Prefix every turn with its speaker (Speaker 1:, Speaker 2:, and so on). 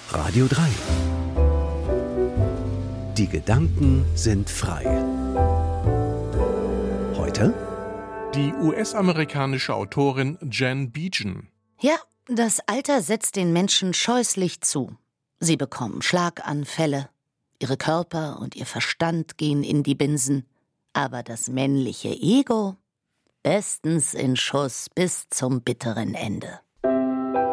Speaker 1: Radio 3. Die Gedanken sind frei. Heute
Speaker 2: die US-amerikanische Autorin Jen Beechen.
Speaker 3: Ja, das Alter setzt den Menschen scheußlich zu. Sie bekommen Schlaganfälle, ihre Körper und ihr Verstand gehen in die Binsen, aber das männliche Ego bestens in Schuss bis zum bitteren Ende.